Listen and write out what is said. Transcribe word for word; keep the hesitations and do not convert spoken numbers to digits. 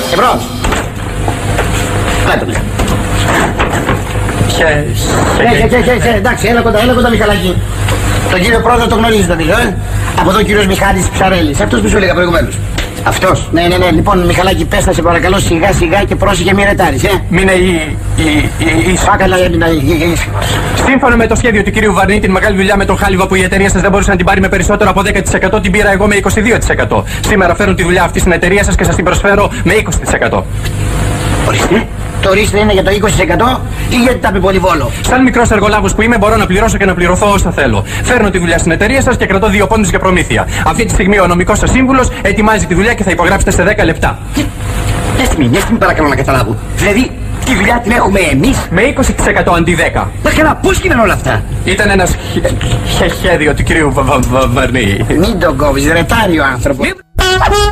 Εμπρός. Κάτω πια. Εντάξει, έλα κοντά, έλα κοντά Μιχαλάκη. Τον κύριο Πρόεδρο το γνωρίζει τον κύριο, ε. Από εδώ ο κύριος Μιχάλης Ψαρέλης. Αυτός που σου έλεγα προηγουμένως. Αυτός. Ναι, ναι, ναι. Λοιπόν, Μιχαλάκη, πες τα σε παρακαλώ σιγά σιγά και πρόσεχε μη ρετάρεις, ε. Μείνε η... η... η... η... Σάκαλα έμεινα η... Σύμφωνα με το σχέδιο του κυρίου Βαρνή, την μεγάλη δουλειά με τον Χάλιβα που η εταιρεία σας δεν μπορούσε να την πάρει με περισσότερο από δέκα τοις εκατό, την πήρα εγώ με είκοσι δύο τοις εκατό. Σήμερα φέρνω τη δουλειά αυτή στην εταιρεία σας και σας την προσφέρω με είκοσι τοις εκατό. Ορίστε. Το ορίστε είναι για το είκοσι τοις εκατό ή γιατί τα πει πολύ βόλο. Σαν μικρός εργολάβος που είμαι, μπορώ να πληρώσω και να πληρωθώ όσα θέλω. Φέρνω τη δουλειά στην εταιρεία σας και κρατώ δύο πόντους για προμήθεια. Αυτή τη στιγμή ο νομικός σας σύμβουλος ετοιμάζει τη δουλειά και θα υπογράψετε σε δέκα λεπτά. Μια στιγμή, μια στιγμή παρακαλώ να καταλάβω. Δηλαδή, τη δουλειά την έχουμε εμείς με είκοσι τοις εκατό αντί δέκα. Μα καλά, πώς γίνανε όλα αυτά. Ήταν ένα σχέδιο του κυρίου Βαρνή. Μην τον κόβεις, ρετάρει ο άνθρωπος.